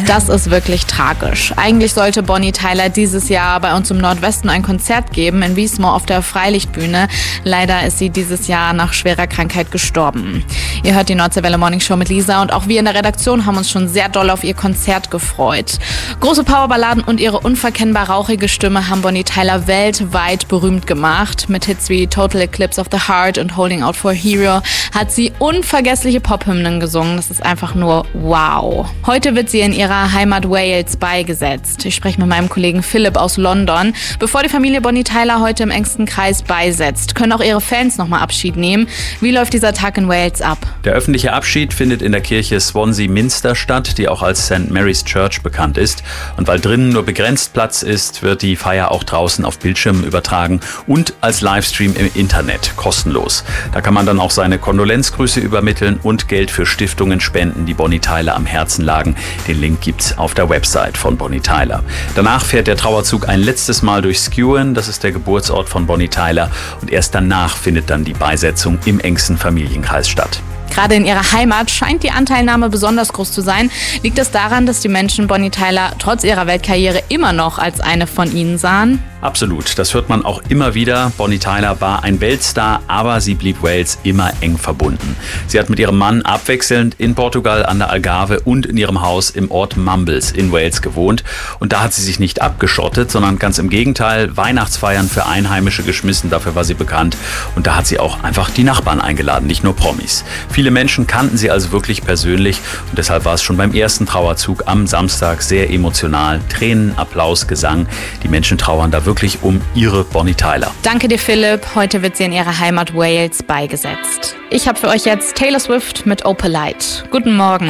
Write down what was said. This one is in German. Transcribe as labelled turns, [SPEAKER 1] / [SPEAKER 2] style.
[SPEAKER 1] Das ist wirklich tragisch. Eigentlich sollte Bonnie Tyler dieses Jahr bei uns im Nordwesten ein Konzert geben, in Wiesmoor auf der Freilichtbühne. Leider ist sie dieses Jahr nach schwerer Krankheit gestorben. Ihr hört die Nordsee Welle Morning Show mit Lisa und auch wir in der Redaktion haben uns schon sehr doll auf ihr Konzert gefreut. Große Powerballaden und ihre unverkennbar rauchige Stimme haben Bonnie Tyler weltweit berühmt gemacht. Mit Hits wie Total Eclipse of the Heart und Holding Out for a Hero hat sie unvergessliche Pop-Hymnen gesungen. Das ist einfach nur wow. Heute wird sie in ihrer Heimat Wales beigesetzt. Ich spreche mit meinem Kollegen Philipp aus London. Bevor die Familie Bonnie Tyler heute im engsten Kreis beisetzt, können auch ihre Fans nochmal Abschied nehmen. Wie läuft dieser Tag in Wales ab?
[SPEAKER 2] Der öffentliche Abschied findet in der Kirche Swansea Minster statt, die auch als St. Mary's Church bekannt ist. Und weil drinnen nur begrenzt Platz ist, wird die Feier auch draußen auf Bildschirmen übertragen und als Livestream im Internet, kostenlos. Da kann man dann auch seine Kondolenzgrüße übermitteln und Geld für Stiftungen spenden, die Bonnie Tyler am Herzen lagen. Den Link gibt's auf der Website von Bonnie Tyler. Danach fährt der Trauerzug ein letztes Mal durch Skewen, das ist der Geburtsort von Bonnie Tyler, und erst danach findet dann die Beisetzung im engsten Familienkreis statt.
[SPEAKER 1] Gerade in ihrer Heimat scheint die Anteilnahme besonders groß zu sein. Liegt es daran, dass die Menschen Bonnie Tyler trotz ihrer Weltkarriere immer noch als eine von ihnen sahen?
[SPEAKER 2] Absolut, das hört man auch immer wieder. Bonnie Tyler war ein Weltstar, aber sie blieb Wales immer eng verbunden. Sie hat mit ihrem Mann abwechselnd in Portugal an der Algarve und in ihrem Haus im Ort Mumbles in Wales gewohnt. Und da hat sie sich nicht abgeschottet, sondern ganz im Gegenteil, Weihnachtsfeiern für Einheimische geschmissen, dafür war sie bekannt. Und da hat sie auch einfach die Nachbarn eingeladen, nicht nur Promis. Viele Menschen kannten sie also wirklich persönlich und deshalb war es schon beim ersten Trauerzug am Samstag sehr emotional. Tränen, Applaus, Gesang. Die Menschen trauern da wirklich um ihre Bonnie Tyler.
[SPEAKER 1] Danke dir, Philipp. Heute wird sie in ihrer Heimat Wales beigesetzt. Ich habe für euch jetzt Taylor Swift mit Opalite. Guten Morgen.